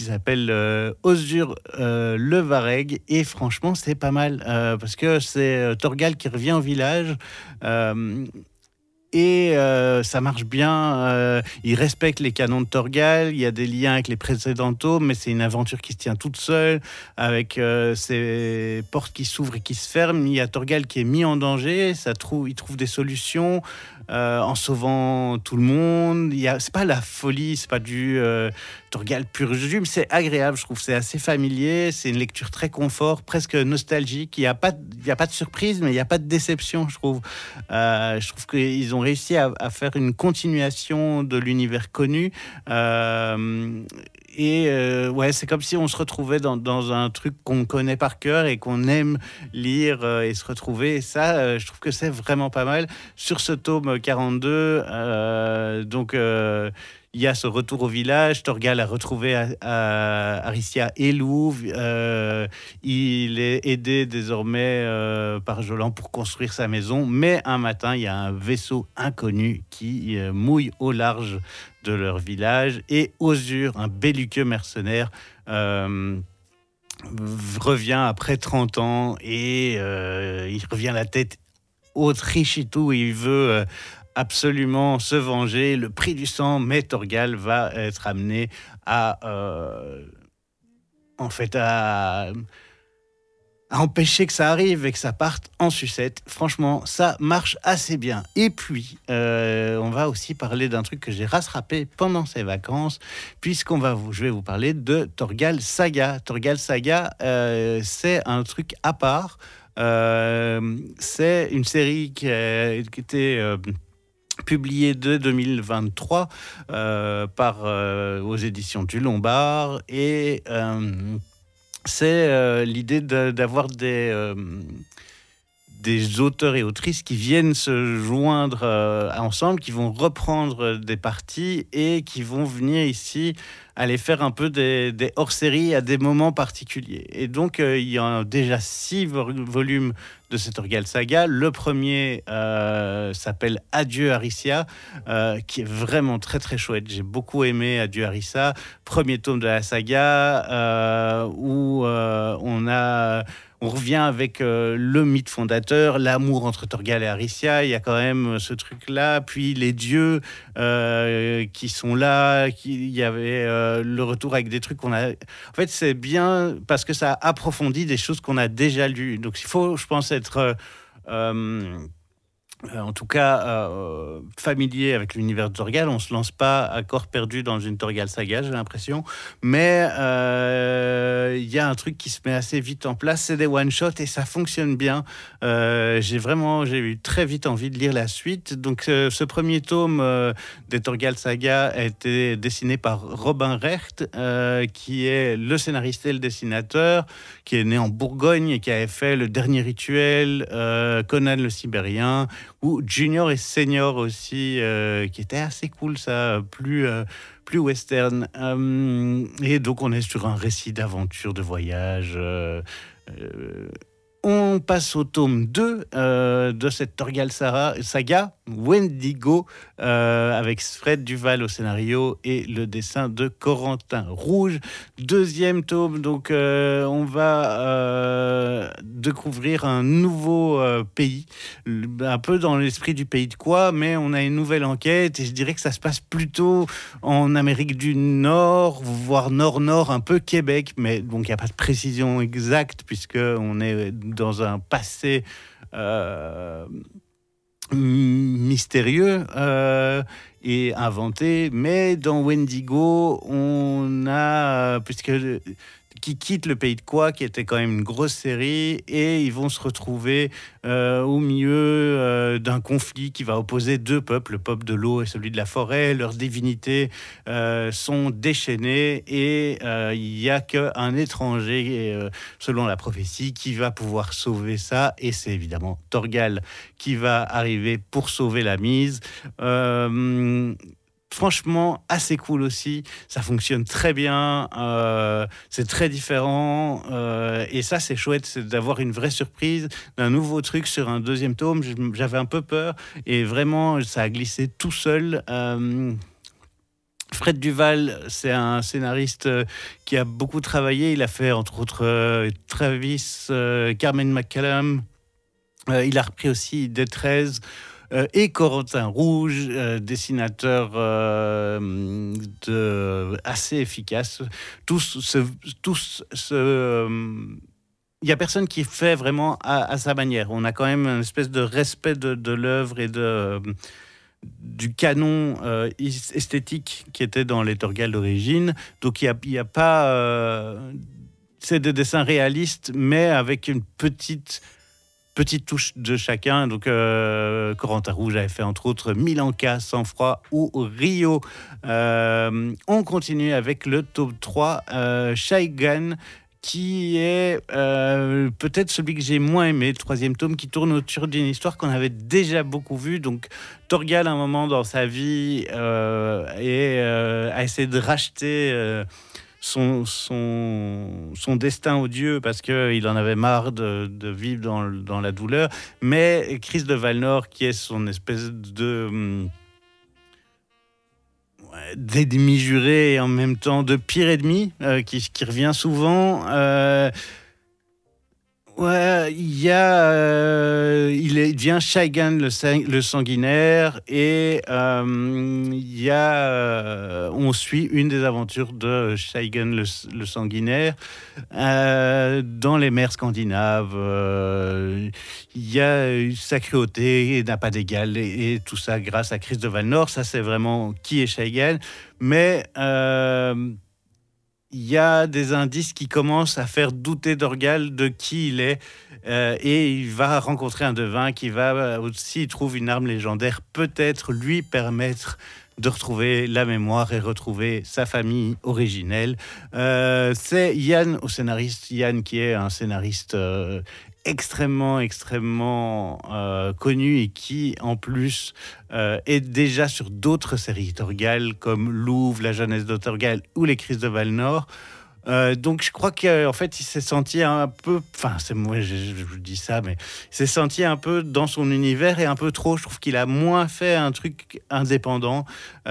qui s'appelle Ozur le Vareg, et franchement c'est pas mal parce que c'est Thorgal qui revient au village. Euh, et ça marche bien. Il respecte les canons de Thorgal. Il y a des liens avec les précédents tomes, mais c'est une aventure qui se tient toute seule, avec ces portes qui s'ouvrent et qui se ferment. Il y a Thorgal qui est mis en danger. Il trouve des solutions en sauvant tout le monde. C'est pas la folie, c'est pas du Thorgal pur jus, mais c'est agréable. Je trouve c'est assez familier. C'est une lecture très confort, presque nostalgique. Il y a pas de surprise, mais il y a pas de déception. Je trouve qu'ils ont réussi à faire une continuation de l'univers connu. Ouais, c'est comme si on se retrouvait dans un truc qu'on connaît par cœur et qu'on aime lire et se retrouver. Et ça, je trouve que c'est vraiment pas mal. Sur ce tome 42, il y a ce retour au village. Thorgal a retrouvé Aricia et Louve. Il est aidé désormais par Jolan pour construire sa maison. Mais un matin, il y a un vaisseau inconnu qui mouille au large de leur village. Et Ozur, un belliqueux mercenaire, revient après 30 ans et il revient la tête haute, riche et tout. Et il veut absolument se venger. Le prix du sang, mais Thorgal va être amené à empêcher que ça arrive et que ça parte en sucette. Franchement, ça marche assez bien. Et puis, on va aussi parler d'un truc que j'ai rattrapé pendant ces vacances, je vais vous parler de Thorgal Saga. Thorgal Saga, c'est un truc à part. C'est une série qui était publiée dès 2023 aux éditions du Lombard, et c'est l'idée d'avoir des auteurs et autrices qui viennent se joindre ensemble, qui vont reprendre des parties et qui vont venir ici aller faire un peu des hors-séries à des moments particuliers. Et donc, il y a déjà 6 volumes de cette Thorgal Saga. Le premier s'appelle Adieu Aricia, qui est vraiment très très chouette. J'ai beaucoup aimé Adieu Aricia, premier tome de la saga, où on revient avec le mythe fondateur, l'amour entre Thorgal et Aricia. Il y a quand même ce truc-là. Puis les dieux qui sont là. Il y avait le retour avec des trucs qu'on a... En fait, c'est bien parce que ça approfondit des choses qu'on a déjà lues. Donc, il faut, je pense, être... en tout cas, familier avec l'univers de Thorgal. On ne se lance pas à corps perdu dans une Thorgal Saga, j'ai l'impression. Mais il y a un truc qui se met assez vite en place, c'est des one-shots et ça fonctionne bien. J'ai eu très vite envie de lire la suite. Donc, ce premier tome des Thorgal Saga a été dessiné par Robin Recht, qui est le scénariste et le dessinateur, qui est né en Bourgogne et qui avait fait Le Dernier Rituel, Conan le Sibérien, ou Junior et Senior aussi, qui était assez cool, ça, plus western. Et donc, on est sur un récit d'aventure, de voyage. On passe au tome 2 de cette Thorgal Saga, Wendigo, avec Fred Duval au scénario et le dessin de Corentin Rouge. Deuxième tome, donc on va découvrir un nouveau pays, un peu dans l'esprit du Pays de quoi, mais on a une nouvelle enquête et je dirais que ça se passe plutôt en Amérique du Nord, voire Nord-Nord, un peu Québec, mais donc il n'y a pas de précision exacte puisqu'on est dans un passé mystérieux et inventé. Mais dans Wendigo, on a, qui quitte le Pays de quoi, qui était quand même une grosse série, et ils vont se retrouver au milieu d'un conflit qui va opposer 2 peuples, le peuple de l'eau et celui de la forêt. Leurs divinités sont déchaînées et il n'y a qu'un étranger, selon la prophétie, qui va pouvoir sauver ça, et c'est évidemment Thorgal qui va arriver pour sauver la mise. Franchement, assez cool aussi. Ça fonctionne très bien. C'est très différent. Et ça, c'est chouette, c'est d'avoir une vraie surprise, d'un nouveau truc sur un deuxième tome. J'avais un peu peur. Et vraiment, ça a glissé tout seul. Fred Duval, c'est un scénariste qui a beaucoup travaillé. Il a fait, entre autres, Travis, Carmen McCallum. Il a repris aussi Des 13 et Corentin Rouge, dessinateur assez efficace. Il n'y a personne qui fait vraiment à sa manière. On a quand même une espèce de respect de l'œuvre et du canon esthétique qui était dans les Torgal d'origine. Donc il y a pas... c'est des dessins réalistes, mais avec une petite touche de chacun. Donc Corentin Rouge avait fait entre autres Milanka, Sang-Froid ou Rio. On continue avec le tome 3, Shaigan, qui est peut-être celui que j'ai moins aimé, le troisième tome, qui tourne autour d'une histoire qu'on avait déjà beaucoup vue. Donc Torgal, à un moment dans sa vie, a essayé de racheter son destin odieux parce qu'il en avait marre de vivre dans la douleur. Mais Chris de Valnor, qui est son espèce d'ennemi juré et en même temps de pire ennemi, qui revient souvent. Il devient Shaigan le sanguinaire et on suit une des aventures de Shaigan le sanguinaire dans les mers scandinaves. Il y a sa cruauté n'a pas d'égal et tout ça grâce à Chris de Valnor. Ça, c'est vraiment qui est Shaigan. Mais il y a des indices qui commencent à faire douter Dorgal de qui il est. Et il va rencontrer un devin qui va, s'il trouve une arme légendaire, peut-être lui permettre de retrouver la mémoire et retrouver sa famille originelle. C'est Yann, au scénariste, Yann qui est un scénariste extrêmement connu et qui en plus est déjà sur d'autres séries Torgal comme Louvre, La jeunesse de Torgal ou Les Crises de Valnor. Donc je crois qu'en fait il s'est senti un peu, enfin c'est moi je dis ça, mais il s'est senti un peu dans son univers et un peu trop. Je trouve qu'il a moins fait un truc indépendant.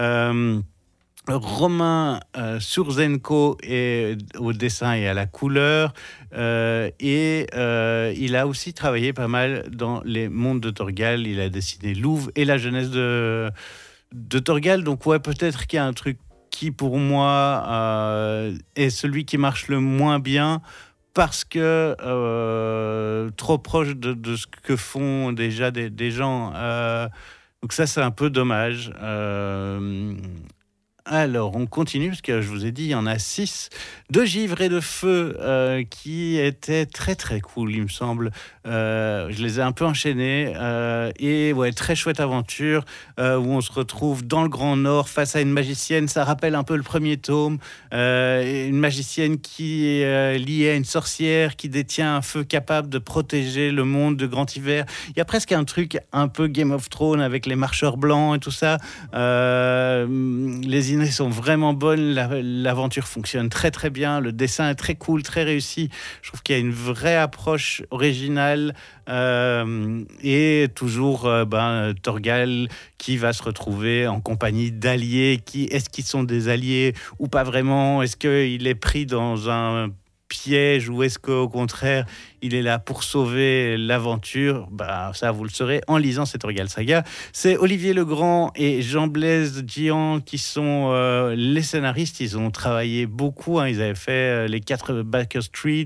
Romain Surzenko est au dessin et à la couleur, il a aussi travaillé pas mal dans les mondes de Torgal. Il a dessiné Louvre et la jeunesse de Torgal. Donc ouais, peut-être qu'il y a un truc qui pour moi est celui qui marche le moins bien parce que trop proche de ce que font déjà des gens. Donc ça c'est un peu dommage. Alors, on continue, parce que je vous ai dit, il y en a 6 de Givre et de Feu qui étaient très très cool, il me semble. Je les ai un peu enchaînés. Et ouais, très chouette aventure où on se retrouve dans le Grand Nord face à une magicienne. Ça rappelle un peu le premier tome. Une magicienne qui est liée à une sorcière qui détient un feu capable de protéger le monde de grand hiver. Il y a presque un truc un peu Game of Thrones avec les marcheurs blancs et tout ça. Les idées sont vraiment bonnes, l'aventure fonctionne très très bien, le dessin est très cool, très réussi. Je trouve qu'il y a une vraie approche originale et toujours Torgal qui va se retrouver en compagnie d'alliés. Est-ce qu'ils sont des alliés ou pas vraiment? Est-ce qu'il est pris dans un piège ou est-ce qu'au contraire il est là pour sauver l'aventure? Ça vous le saurez en lisant cette Torgal saga. C'est Olivier Legrand et Jean-Blaise Dian qui sont les scénaristes. Ils ont travaillé beaucoup, ils avaient fait les 4 Baker Street,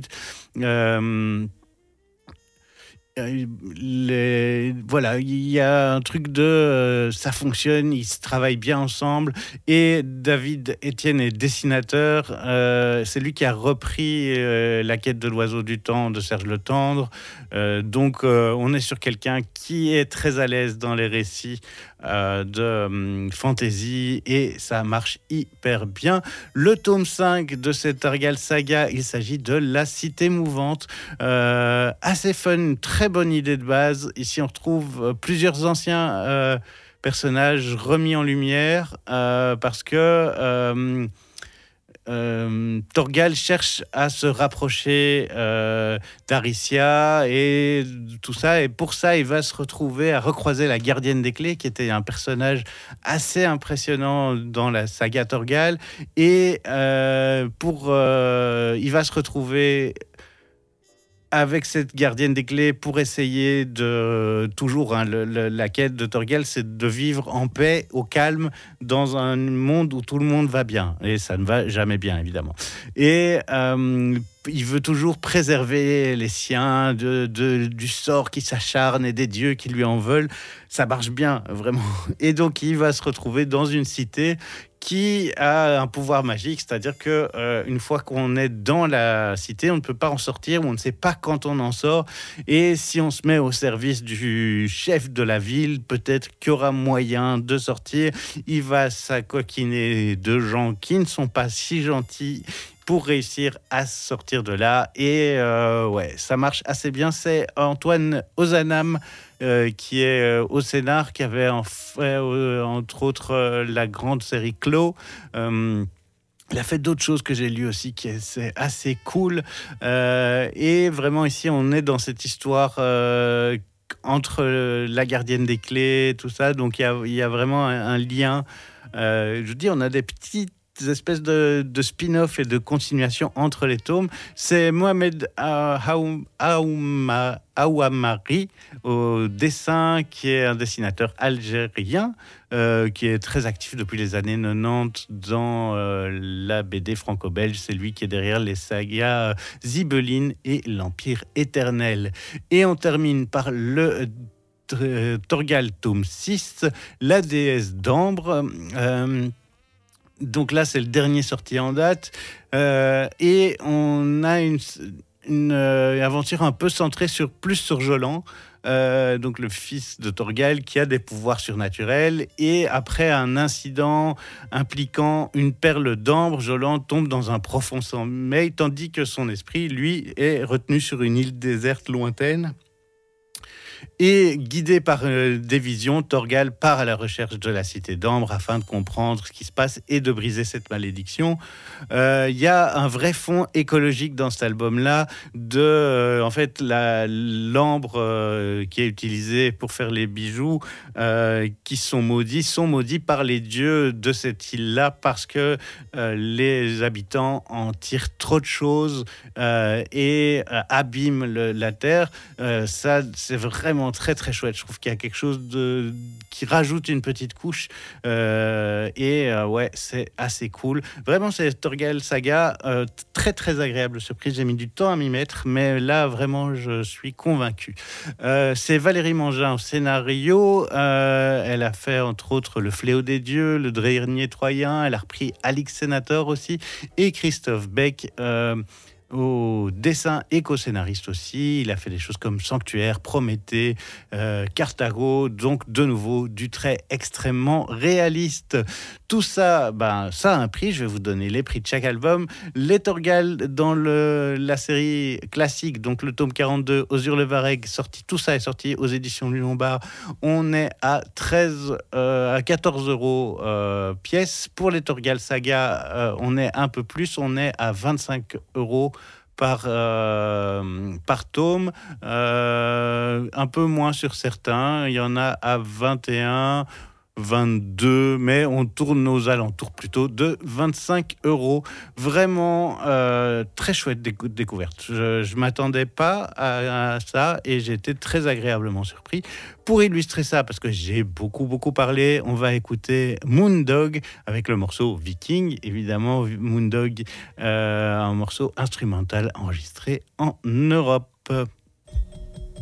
voilà, il y a un truc de ça fonctionne, ils se travaillent bien ensemble. Et David Etienne est dessinateur, c'est lui qui a repris La quête de l'oiseau du temps de Serge Le Tendre. Donc on est sur quelqu'un qui est très à l'aise dans les récits de fantasy et ça marche hyper bien. Le tome 5 de cette Torgal saga, il s'agit de La Cité Mouvante. Assez fun, très bonne idée de base. Ici on retrouve plusieurs anciens personnages remis en lumière parce que Thorgal cherche à se rapprocher d'Aricia et tout ça. Et pour ça, il va se retrouver à recroiser la gardienne des clés, qui était un personnage assez impressionnant dans la saga Thorgal. Et il va se retrouver avec cette gardienne des clés pour essayer de... Toujours, la quête de Thorgal, c'est de vivre en paix, au calme, dans un monde où tout le monde va bien. Et ça ne va jamais bien, évidemment. Et il veut toujours préserver les siens du sort qui s'acharne et des dieux qui lui en veulent. Ça marche bien, vraiment. Et donc, il va se retrouver dans une cité qui a un pouvoir magique, c'est-à-dire que une fois qu'on est dans la cité, on ne peut pas en sortir, on ne sait pas quand on en sort. Et si on se met au service du chef de la ville, peut-être qu'il y aura moyen de sortir. Il va s'acoquiner de gens qui ne sont pas si gentils pour réussir à sortir de là. Et ça marche assez bien. C'est Antoine Ozanam qui est au scénar, qui avait fait, entre autres, la grande série Clos. Il a fait d'autres choses que j'ai lues aussi, c'est assez cool. Et vraiment, ici, on est dans cette histoire entre la gardienne des clés, tout ça. Donc, il y a vraiment un lien. Je dis, on a des petites espèces de spin-off et de continuation entre les tomes. C'est Mohamed Aouamari au dessin, qui est un dessinateur algérien qui est très actif depuis les années 90 dans la BD franco-belge. C'est lui qui est derrière les sagas Zibeline et l'Empire éternel. Et on termine par le Thorgal tome 6, la déesse d'Ambre. Donc là, c'est le dernier sorti en date. Et on a une aventure un peu centrée plus sur Jolan, donc le fils de Thorgal, qui a des pouvoirs surnaturels. Et après un incident impliquant une perle d'ambre, Jolan tombe dans un profond sommeil, tandis que son esprit, lui, est retenu sur une île déserte lointaine. Et guidé par des visions, Thorgal part à la recherche de la cité d'Ambre afin de comprendre ce qui se passe et de briser cette malédiction. Il y a un vrai fond écologique dans cet album-là, en fait, l'ambre qui est utilisée pour faire les bijoux qui sont maudits par les dieux de cette île-là, parce que les habitants en tirent trop de choses et abîment la terre. Ça, c'est vraiment très très chouette. Je trouve qu'il y a quelque chose qui rajoute une petite couche c'est assez cool. Vraiment, c'est Thorgal Saga, très très agréable surprise. J'ai mis du temps à m'y mettre, mais là vraiment je suis convaincu. C'est Valérie Mangin au scénario. Elle a fait entre autres Le Fléau des Dieux, Le Dernier Troyen. Elle a repris Alix Sénator aussi, et Christophe Beck au dessin et co-scénariste aussi. Il a fait des choses comme Sanctuaire, Prométhée, Carthago, donc de nouveau du trait extrêmement réaliste. Tout ça, ça a un prix. Je vais vous donner les prix de chaque album. Les Thorgal dans la série classique, donc le tome 42, Osur-le-Vareg, tout ça est sorti aux éditions du Lombard. On est à 14 euros pièce. Pour les Thorgal Saga, on est un peu plus, on est à 25 euros par tome, un peu moins sur certains. Il y en a à 21, 22, mais on tourne aux alentours plutôt de 25 euros. Vraiment très chouette découverte. Je ne m'attendais pas à ça et j'ai été très agréablement surpris. Pour illustrer ça, parce que j'ai beaucoup parlé, on va écouter Moondog avec le morceau Viking. Évidemment, Moondog, un morceau instrumental enregistré en Europe.